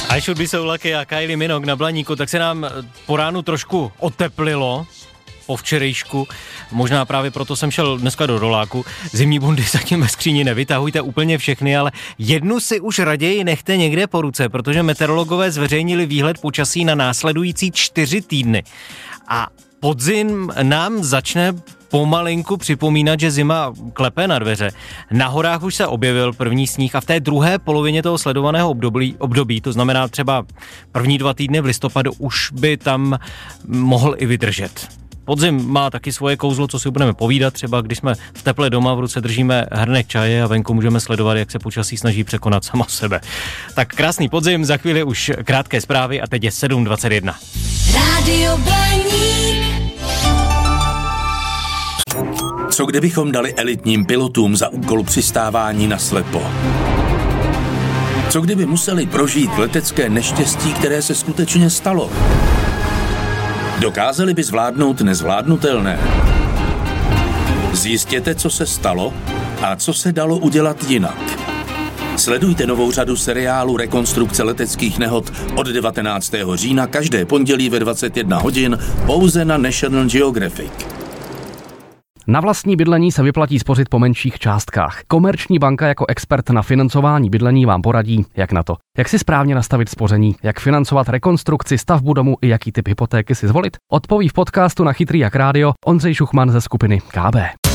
I Should Be So Lucky a Kylie Minogue na Blaníku, tak se nám po ránu trošku oteplilo po včerejšku. Možná právě proto jsem šel dneska do roláku. Zimní bundy zatím ve skříni nevytahujte úplně všechny, ale jednu si už raději nechte někde po ruce, protože meteorologové zveřejnili výhled počasí na následující 4 týdny. A podzim nám začne pomalinku připomínat, že zima klepe na dveře. Na horách už se objevil první sníh a v té druhé polovině toho sledovaného období, to znamená třeba první 2 týdny v listopadu, už by tam mohl i vydržet. Podzim má taky svoje kouzlo, co si budeme povídat, třeba když jsme v teple doma, v ruce držíme hrnek čaje a venku můžeme sledovat, jak se počasí snaží překonat sama sebe. Tak krásný podzim, za chvíli už krátké zprávy a teď je 7:21. Rádio Blaník. Co kdybychom dali elitním pilotům za úkol přistávání na slepo? Co kdyby museli prožít letecké neštěstí, které se skutečně stalo? Dokázali by zvládnout nezvládnutelné? Zjistěte, co se stalo a co se dalo udělat jinak. Sledujte novou řadu seriálu Rekonstrukce leteckých nehod od 19. října každé pondělí ve 21 hodin pouze na National Geographic. Na vlastní bydlení se vyplatí spořit po menších částkách. Komerční banka jako expert na financování bydlení vám poradí, jak na to. Jak si správně nastavit spoření, jak financovat rekonstrukci, stavbu domu i jaký typ hypotéky si zvolit, odpoví v podcastu na Chytrý jak rádio Ondřej Šuchman ze skupiny KB.